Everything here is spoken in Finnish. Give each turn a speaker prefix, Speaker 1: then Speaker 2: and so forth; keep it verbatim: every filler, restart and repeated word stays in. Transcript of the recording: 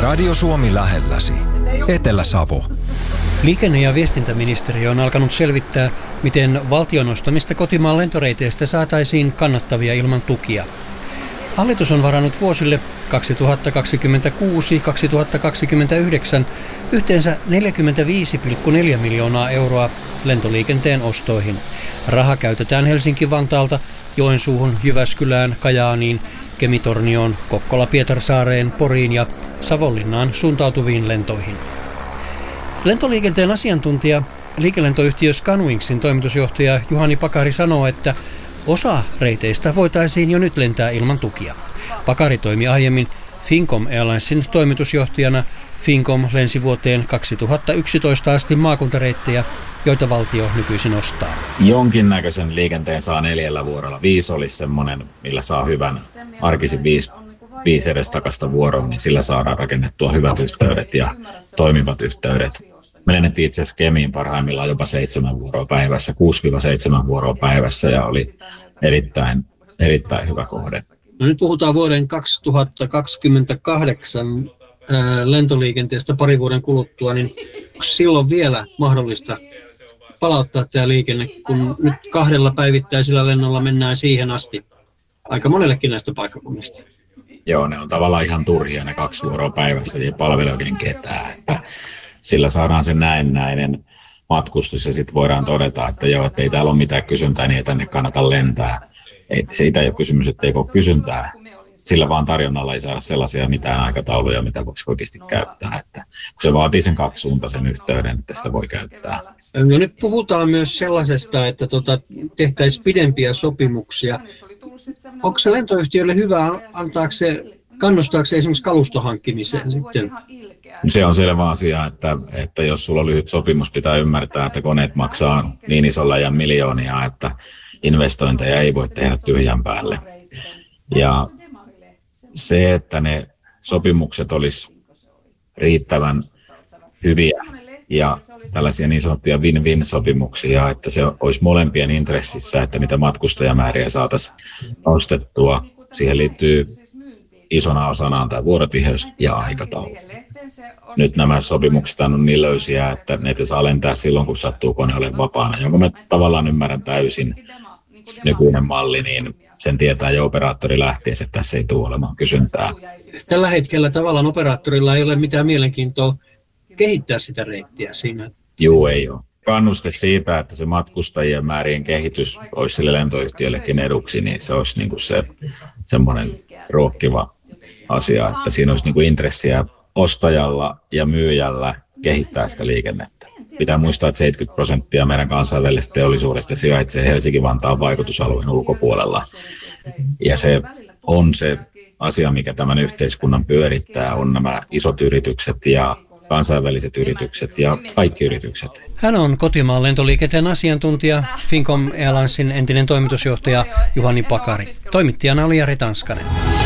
Speaker 1: Radio Suomi lähelläsi. Etelä-Savo.
Speaker 2: Liikenne- ja viestintäministeriö on alkanut selvittää, miten valtion ostamista kotimaan lentoreiteistä saataisiin kannattavia ilman tukia. Hallitus on varannut vuosille kaksituhattakaksikymmentäkuusi kaksituhattakaksikymmentäyhdeksän yhteensä neljäkymmentäviisi pilkku neljä miljoonaa euroa lentoliikenteen ostoihin. Raha käytetään Helsinki-Vantaalta Joensuuhun, Jyväskylään, Kajaaniin, Kemi-Tornioon, Kokkola-Pietarsaareen, Poriin ja Savonlinnaan suuntautuviin lentoihin. Lentoliikenteen asiantuntija, liikelentoyhtiö Scanwingsin toimitusjohtaja Juhani Pakari sanoo, että osa reiteistä voitaisiin jo nyt lentää ilman tukia. Pakari toimi aiemmin Fincom Airlinesin toimitusjohtajana. Fincom lensi vuoteen kaksituhattayksitoista asti maakuntareittejä, joita valtio nykyisin ostaa.
Speaker 3: Jonkinnäköisen liikenteen saa neljällä vuorolla. Viisi olisi semmoinen, millä saa hyvän arkisin viisi, viisi edestakasta vuoron, niin sillä saadaan rakennettua hyvät yhteydet ja toimivat yhteydet. Me lennettiin itse asiassa Kemiin parhaimmillaan jopa seitsemän vuoroa päivässä, kuusi seitsemän vuoroa päivässä ja oli erittäin, erittäin hyvä kohde.
Speaker 2: No nyt puhutaan vuoden kaksituhattakaksikymmentäkahdeksan ää, lentoliikenteestä pari vuoden kuluttua, niin onko silloin vielä mahdollista palauttaa tämä liikenne, kun nyt kahdella päivittäisellä lennolla mennään siihen asti aika monellekin näistä paikkakunnista?
Speaker 3: Joo, ne on tavallaan ihan turhia ne kaksi vuoroa päivässä, ei palvele oikein ketään, että sillä saadaan se näennäinen matkustus ja sitten voidaan todeta, että joo, että ei täällä ole mitään kysyntää, niin ei tänne kannata lentää. Ei, siitä ei ole kysymys, että ei ole kysyntää. Sillä vaan tarjonnalla ei saada sellaisia mitään aikatauluja, mitä voisi oikeasti käyttää. Että kun se vaatii sen kaksisuuntaisen yhteyden, että sitä voi käyttää.
Speaker 2: No nyt puhutaan myös sellaisesta, että tota, tehtäisiin pidempiä sopimuksia. Onko se lentoyhtiölle hyvä, antaako se, kannustaako se esimerkiksi kalustohankkimiseen sitten?
Speaker 3: Se on selvä asia, että, että jos sulla on lyhyt sopimus, pitää ymmärtää, että koneet maksaa niin isolla ja miljoonia, että investointeja ei voi tehdä tyhjän päälle. Ja se, että ne sopimukset olisi riittävän hyviä ja tällaisia niin sanottuja win-win-sopimuksia, että se olisi molempien intressissä, että niitä matkustajamääriä saataisiin nostettua. Siihen liittyy isona osana tämä vuorotiheys ja aikataulu. Nyt nämä sopimukset on niin löysiä, että ne saa lentää silloin, kun sattuu kone olemaan vapaana, jonka mä tavallaan ymmärrän täysin nykyinen malli, niin sen tietää jo operaattori lähtiessä, että tässä ei tule olemaan kysyntää.
Speaker 2: Tällä hetkellä tavallaan operaattorilla ei ole mitään mielenkiintoa kehittää sitä reittiä siinä.
Speaker 3: Juu, ei ole. Kannuste siitä, että se matkustajien määrien kehitys olisi sille lentoyhtiöllekin eduksi, niin se olisi niin kuin se semmoinen ruokkiva asia, että siinä olisi niin kuin intressiä ostajalla ja myyjällä kehittää sitä liikennettä. Pitää muistaa, että seitsemänkymmentä prosenttia meidän kansainvälisestä teollisuudesta sijaitsee Helsinki-Vantaan vaikutusalueen ulkopuolella. Ja se on se asia, mikä tämän yhteiskunnan pyörittää, on nämä isot yritykset ja kansainväliset yritykset ja kaikki yritykset.
Speaker 2: Hän on kotimaan lentoliikenteen asiantuntija, Fincom Airlinesin entinen toimitusjohtaja Juhani Pakari. Toimittajana oli Jari Tanskanen.